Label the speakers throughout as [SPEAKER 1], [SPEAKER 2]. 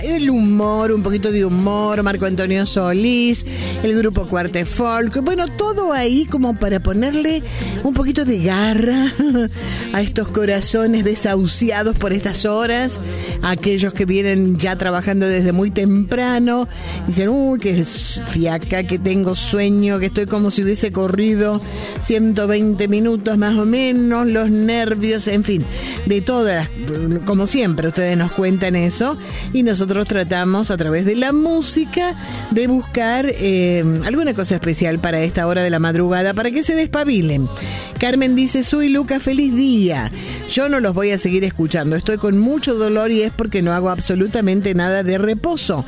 [SPEAKER 1] El humor, un poquito de humor, Marco Antonio Solís, el grupo Cuarte Folk, bueno, todo ahí como para ponerle un poquito de garra a estos corazones desahuciados por estas horas, aquellos que vienen ya trabajando desde muy temprano, dicen, uy, que fiaca, que tengo sueño, que estoy como si hubiese corrido 120 minutos más o menos, los nervios, en fin, de todas, como siempre, ustedes nos cuentan eso, y nosotros tratamos a través de la música de buscar alguna cosa especial para esta hora de la madrugada, para que se despabilen. Carmen dice, soy Luca, feliz día. Yo no los voy a seguir escuchando, estoy con mucho dolor y es porque no hago absolutamente nada de reposo.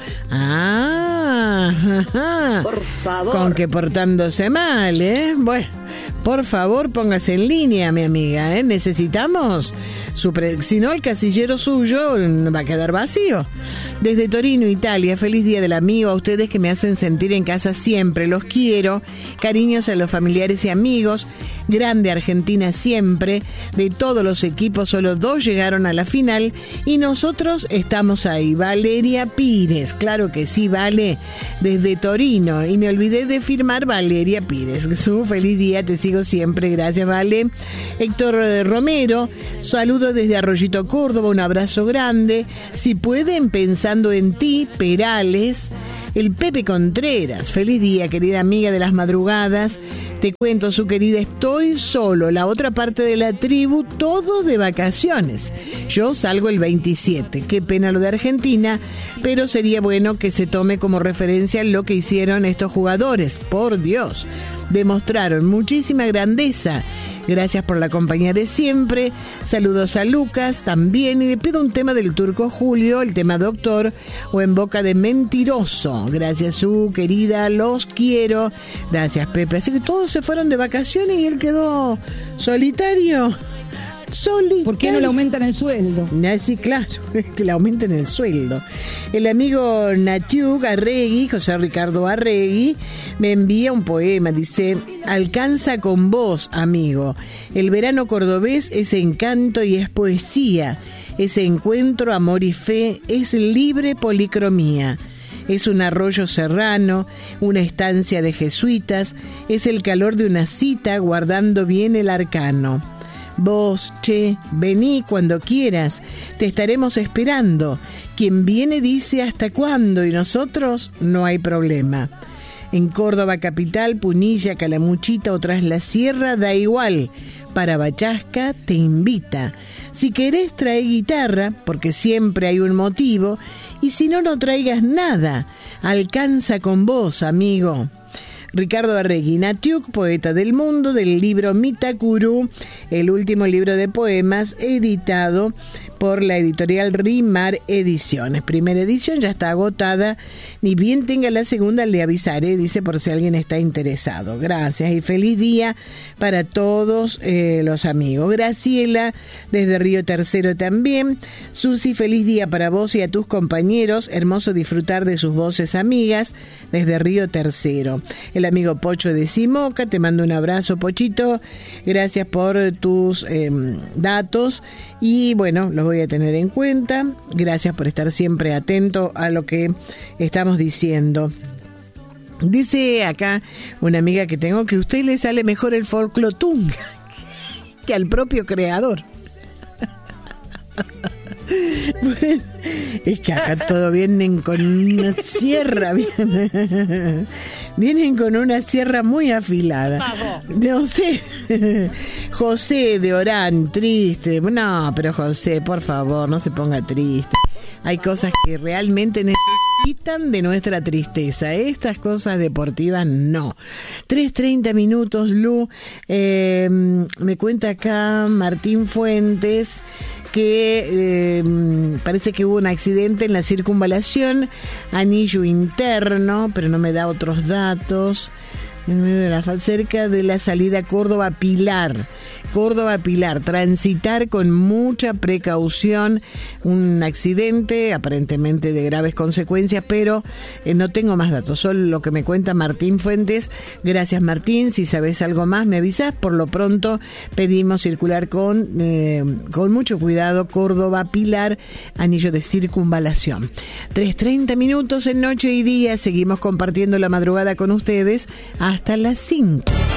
[SPEAKER 1] Por favor. Con que portándose mal, Bueno, por favor, póngase en línea, mi amiga, Necesitamos si no, el casillero suyo va a quedar vacío. Desde Torino, Italia, feliz día del amigo a ustedes que me hacen sentir en casa siempre. Los quiero. Cariños a los familiares y amigos. Grande Argentina siempre. De todos los equipos, solo 2 llegaron a la final y nosotros estamos ahí. Valeria Pires, claro que sí, Vale, desde Torino. Y me olvidé de firmar Valeria Pires. Un feliz día, te sigo siempre. Gracias, Vale. Héctor Romero, saludos desde Arroyito, Córdoba, un abrazo grande. Si pueden, pensando en ti, Perales. El Pepe Contreras, feliz día, querida amiga de las madrugadas. Te cuento, su querida, estoy solo, la otra parte de la tribu, todos de vacaciones. Yo salgo el 27, qué pena lo de Argentina, pero sería bueno que se tome como referencia lo que hicieron estos jugadores. Por Dios, demostraron muchísima grandeza. Gracias por la compañía de siempre. Saludos a Lucas también. Y le pido un tema del Turco Julio, el tema Doctor, o En boca de mentiroso. Gracias, su querida, los quiero. Gracias, Pepe. Así que todos se fueron de vacaciones y él quedó solitario.
[SPEAKER 2] ¿Por qué no le aumentan el sueldo?
[SPEAKER 1] Sí, claro, que le aumenten el sueldo. El amigo Natiuk Arregui, José Ricardo Arregui, me envía un poema. Dice, alcanza con vos, amigo. El verano cordobés es encanto y es poesía. Es encuentro, amor y fe. Es libre policromía. Es un arroyo serrano, una estancia de jesuitas. Es el calor de una cita guardando bien el arcano. Vos, che, vení cuando quieras, te estaremos esperando. Quien viene dice hasta cuándo y nosotros no hay problema. En Córdoba capital, Punilla, Calamuchita o tras la sierra, da igual. Para Bachasca te invita. Si querés trae guitarra, porque siempre hay un motivo, y si no, no traigas nada. Alcanza con vos, amigo. Ricardo Arregui Natiuk, poeta del mundo, del libro Mitakuru, el último libro de poemas editado por la editorial Rimar Ediciones. Primera edición ya está agotada, ni bien tenga la segunda le avisaré, dice, por si alguien está interesado. Gracias y feliz día para todos los amigos. Graciela, desde Río Tercero también. Susi, feliz día para vos y a tus compañeros. Hermoso disfrutar de sus voces amigas desde Río Tercero. El amigo Pocho de Simoca, te mando un abrazo, Pochito. Gracias por tus datos y bueno, los voy a tener en cuenta. Gracias por estar siempre atento a lo que estamos diciendo. Dice acá una amiga que tengo que a usted le sale mejor el folclotunga que al propio creador. Bueno, es que acá todos vienen con una sierra, vienen con una sierra muy afilada. No sé. José de Orán, triste. No, pero José, por favor, no se ponga triste. Hay cosas que realmente necesitan de nuestra tristeza. Estas cosas deportivas no. 3:30 minutos, Lu. Me cuenta acá Martín Fuentes que parece que hubo un accidente en la circunvalación, anillo interno, pero no me da otros datos, cerca de la salida Córdoba-Pilar. Córdoba Pilar. Transitar con mucha precaución. Un accidente aparentemente de graves consecuencias, pero no tengo más datos, solo lo que me cuenta Martín Fuentes. Gracias, Martín. Si sabes algo más me avisás. Por lo pronto pedimos circular con mucho cuidado. Córdoba Pilar, anillo de circunvalación. 3:30 minutos en Noche y Día. Seguimos compartiendo la madrugada con ustedes hasta las 5.